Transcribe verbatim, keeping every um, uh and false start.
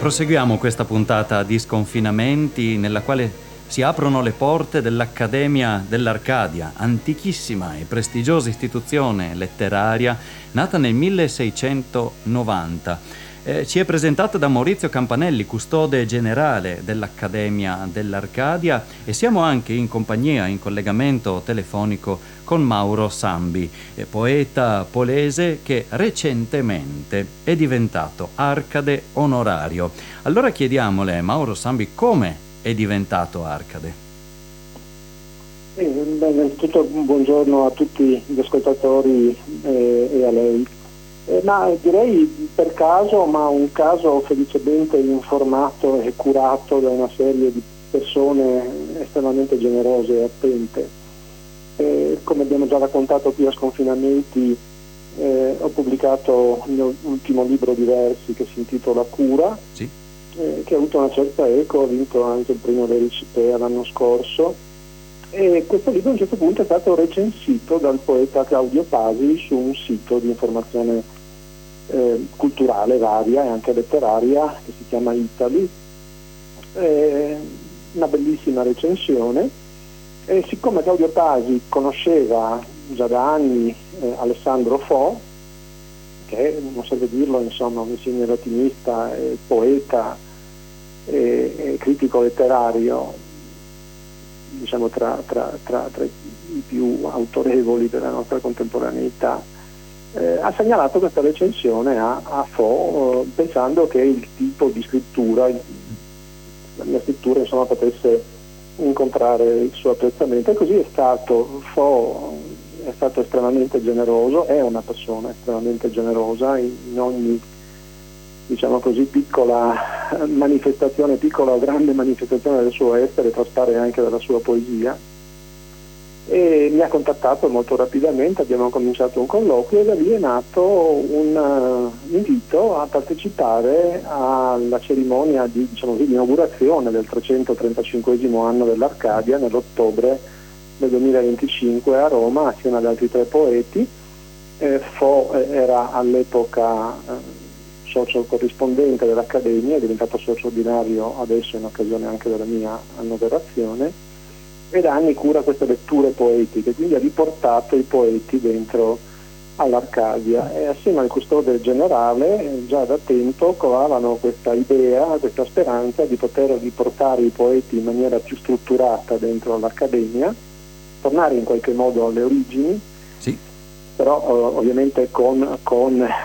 Proseguiamo questa puntata di Sconfinamenti, nella quale si aprono le porte dell'Accademia dell'Arcadia, antichissima e prestigiosa istituzione letteraria nata nel milleseicentonovanta. Eh, ci è presentata da Maurizio Campanelli, custode generale dell'Accademia dell'Arcadia, e siamo anche in compagnia, in collegamento telefonico con Mauro Sambi, eh, poeta polese che recentemente è diventato Arcade onorario. Allora chiediamole, Mauro Sambi, come è diventato Arcade? Eh, beh, innanzitutto buongiorno a tutti gli ascoltatori eh, e a lei. Eh, ma direi per caso, ma un caso felicemente informato e curato da una serie di persone estremamente generose e attente. Eh, come abbiamo già raccontato qui a Sconfinamenti, eh, ho pubblicato il mio ultimo libro di versi che si intitola Cura, Sì. eh, che ha avuto una certa eco, ha vinto anche il premio Vericipea l'anno scorso. E questo libro a un certo punto è stato recensito dal poeta Claudio Pasi su un sito di informazione eh, culturale varia e anche letteraria che si chiama Italy. Eh, una bellissima recensione, e siccome Claudio Pasi conosceva già da anni eh, Alessandro Fo, che non serve dirlo, insomma, un insigne latinista, eh, poeta e, e critico letterario, diciamo tra, tra, tra, tra i più autorevoli della nostra contemporaneità, eh, ha segnalato questa recensione a, a Fo, eh, pensando che il tipo di scrittura, il, la mia scrittura insomma potesse incontrare il suo apprezzamento, e così è stato. Fo è stato estremamente generoso, è una persona estremamente generosa in, in ogni, diciamo così, piccola manifestazione, piccola o grande manifestazione del suo essere, traspare anche dalla sua poesia, e mi ha contattato molto rapidamente, abbiamo cominciato un colloquio e da lì è nato un uh, invito a partecipare alla cerimonia di, diciamo così, di inaugurazione del trecentotrentacinquesimo anno dell'Arcadia nell'ottobre del duemilaventicinque a Roma, assieme ad altri tre poeti. eh, Fo era all'epoca eh, socio corrispondente dell'Accademia, è diventato socio ordinario adesso in occasione anche della mia annoverazione, e da anni cura queste letture poetiche, quindi ha riportato i poeti dentro all'Arcadia, e assieme al custode generale eh, già da tempo covavano questa idea, questa speranza di poter riportare i poeti in maniera più strutturata dentro all'Accademia, tornare in qualche modo alle origini, Sì. però eh, ovviamente con, con